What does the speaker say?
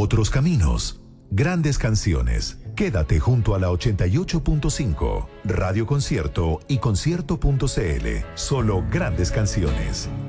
otros caminos, grandes canciones. Quédate junto a la 88.5, Radio Concierto y concierto.cl. Solo grandes canciones.